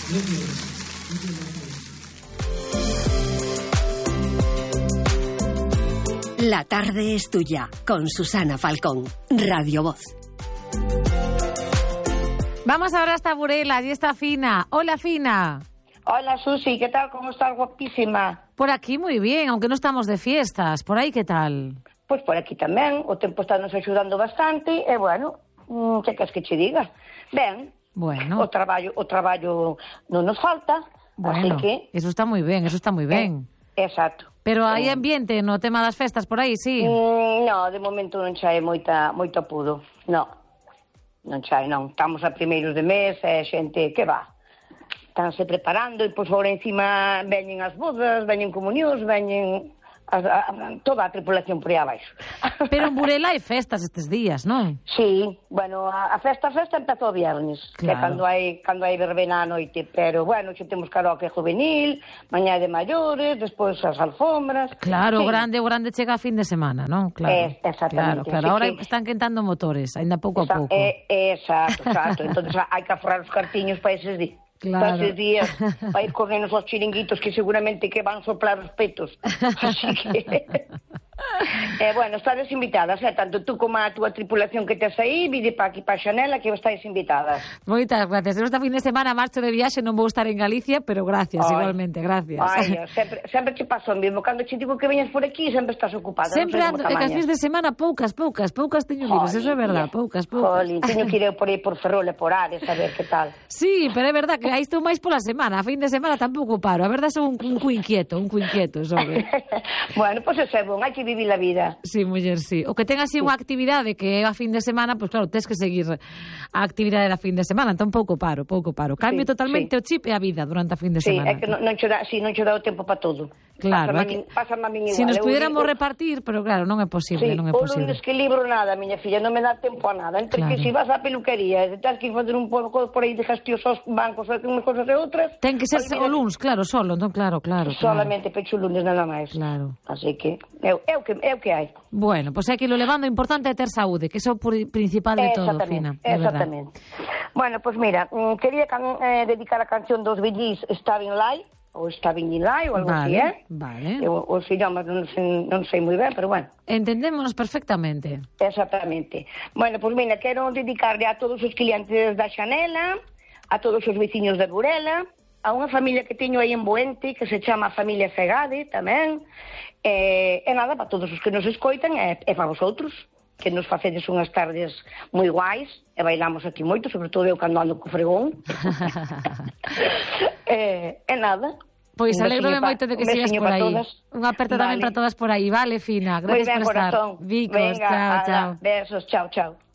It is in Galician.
La tarde es tuya, con Susana Falcón, Radio Voz. Vamos ahora hasta Burela, allí está Fina. Hola, Fina. Hola, Susi, ¿qué tal? ¿Cómo estás, guapísima? Por aquí muy bien, aunque no estamos de fiestas. ¿Por ahí qué tal? Pois por aquí tamén, o tempo está nos axudando bastante, e bueno, que queres que che diga? Ben, bueno. o traballo non nos falta, bueno, así que... Eso está moi ben, eso está moi ben. Exacto. Pero hai ambiente no tema das festas por aí, sí? No, de momento non xa é moito apudo, non xa é, non. Estamos a primeiros de mes, e xente que va. Estánse preparando, e pois agora encima veñen as bodas, veñen comunións, veñen... toda a tripulación por aí abaixo. Pero en Burela hai festas estes días, non? Sí, bueno, a festa empezou o viernes, claro. Que cando hai verbena a noite, pero bueno, xe temos karaoke juvenil, mañá de maiores, despois as alfombras. Claro, sí. o grande chega a fin de semana, non? Claro. Exactamente. Claro, ahora están quentando motores, ainda pouco a pouco. Exacto. Entonces hai que aforrar os cartiños para eses días. Claro. Para eses días, para ir correndo os chiringuitos que seguramente que van soplar os petos. Así que... bueno, estades invitadas, tanto tú como a túa tripulación que tes aí, vide para aquí para a Xanela que estáis invitadas. Moitas gracias. Esta fin de semana marcho de viaxe, non vou estar en Galicia, pero gracias, igualmente, gracias. Sempre che paso o mesmo. Cando che digo que veñas por aquí, sempre estás ocupada. Sempre ando, que as fins de semana poucas teño libres, eso é verdad, poucas. Jolín, teño que ir por aí por Ferrol e por Ares, a ver que tal. Sí, pero é verdad que aí estou máis pola semana, a fin de semana tampouco paro, a verdad son un cuinquieto, sobre. Bueno, pois é bon, hai que vivir a vida. Sí, muller, sí. O que ten así unha actividade que é a fin de semana, pois claro, tens que seguir a actividade da fin de semana, entón pouco paro. Cambio totalmente o chip e a vida durante a fin de semana. Sí, é que non che dá o tempo para todo. Claro, pásame a min igual. Se nos pudiéramos repartir, pero claro, non é posible, non é posible. Non libro nada, miña filla, non me dá tempo a nada. Entre que se vas á peluquería e tens que fazer un pouco por aí de gestión aos bancos ou unhas cosas e outras... Ten que ser o luns, claro, solo, entón claro. Solamente pecho o lunes, nada máis. Claro. Así que é o que hai. Bueno, pois hai que lo levando, o importante é ter saúde, que é o principal de todo, Fina. Exactamente. Bueno, pois mira, quería dedicar a canción dos Billys Stabbing Live, ou Stabbing in Live, ou algo así, Vale. Os idiomas non sei moi ben, pero bueno. Entendémonos perfectamente. Exactamente. Bueno, pois mira, quero dedicarle a todos os clientes da Xanela, a todos os veciños de Burela, a unha familia que teño aí en Boente, que se chama Familia Fegade, tamén, e nada, para todos os que nos escoitan, e para vosotros, que nos facedes unhas tardes moi guais, e bailamos aquí moito, sobre todo eu cando ando co fregón. E nada. Pois alegro-me moito de que sigas por aí. Unha aperta tamén para todas por aí, vale, Fina? Gracias por estar. Vicos, chao. Besos, chao.